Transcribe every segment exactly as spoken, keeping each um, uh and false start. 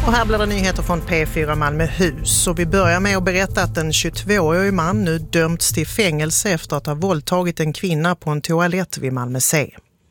Och här blir det nyheter från P fyra Malmöhus. Och vi börjar med att berätta att en tjugotvåårig man nu dömts till fängelse efter att ha våldtagit en kvinna på en toalett vid Malmö C.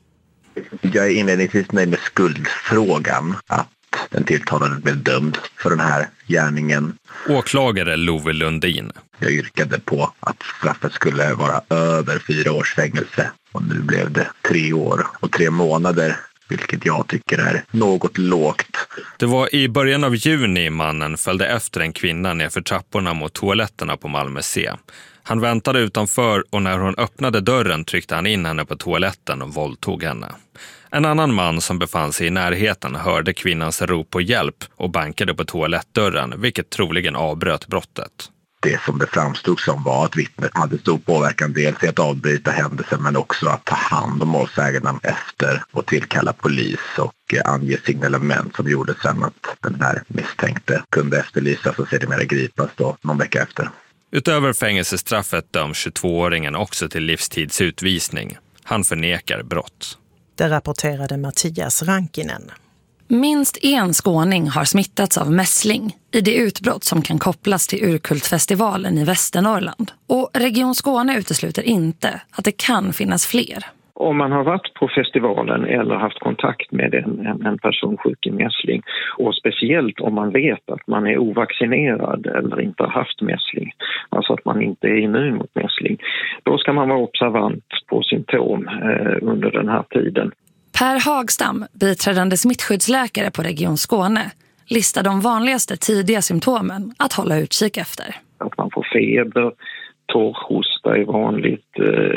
Jag är inledningsvis nöjd med skuldfrågan, att den tilltalade blev dömd för den här gärningen. Åklagare Love Lundin. Jag yrkade på att straffet skulle vara över fyra års fängelse och nu blev det tre år och tre månader. Vilket jag tycker är något lågt. Det var i början av juni mannen följde efter en kvinna ner för trapporna mot toaletterna på Malmö C. Han väntade utanför och när hon öppnade dörren tryckte han in henne på toaletten och våldtog henne. En annan man som befann sig i närheten hörde kvinnans rop på hjälp och bankade på toalettdörren, vilket troligen avbröt brottet. Det som det framstod som var att vittnet hade stor påverkan dels i att avbryta händelsen men också att ta hand om målsäganden efter och tillkalla polis och ange signalement som gjorde sen att den här misstänkte kunde efterlysas och sedermera gripas då någon vecka efter. Utöver fängelsestraffet döms tjugotvååringen också till livstidsutvisning. Han förnekar brott. Det rapporterade Mattias Rankinen. Minst en skåning har smittats av mässling i det utbrott som kan kopplas till Urkultfestivalen i Västernorrland. Och Region Skåne utesluter inte att det kan finnas fler. Om man har varit på festivalen eller haft kontakt med en, en, en person sjuk i mässling och speciellt om man vet att man är ovaccinerad eller inte har haft mässling, alltså att man inte är immun mot mässling, då ska man vara observant på symptom eh, under den här tiden. Per Hagstam, biträdande smittskyddsläkare på Region Skåne, listar de vanligaste tidiga symptomen att hålla utkik efter. Att man får feber, torrhosta är vanligt,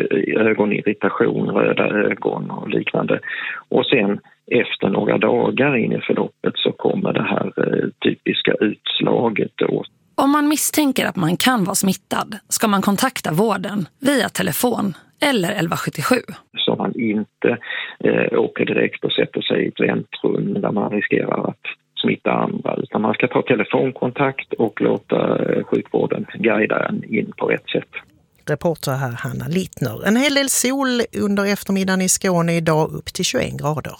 ögonirritation, röda ögon och liknande. Och sen efter några dagar in i förloppet så kommer det här typiska utslaget då. Om man misstänker att man kan vara smittad ska man kontakta vården via telefon eller elva sjuttiosju. Så man inte eh, åker direkt och sätter sig i ett väntrum där man riskerar att smitta andra. Utan man ska ta telefonkontakt och låta eh, sjukvården guida en in på rätt sätt. Reporter här Hanna Littner. En hel del sol under eftermiddagen i Skåne idag upp till tjugoen grader.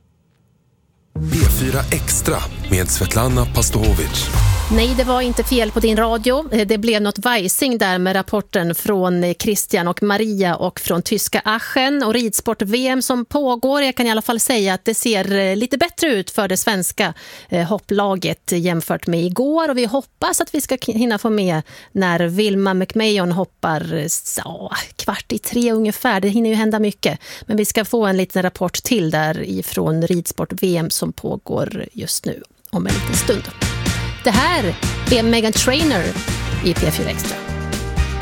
P fyra Extra med Svetlana Pastovic. Nej, det var inte fel på din radio. Det blev något vajsing där med rapporten från Christian och Maria och från tyska Aachen och ridsport-V M som pågår. Jag kan i alla fall säga att det ser lite bättre ut för det svenska hopplaget jämfört med igår. Och vi hoppas att vi ska hinna få med när Vilma McMahon hoppar ja, kvart i tre ungefär. Det hinner ju hända mycket. Men vi ska få en liten rapport till där ifrån ridsport-V M som pågår just nu om en liten stund. Det här är Meghan Trainor i P fyra Extra.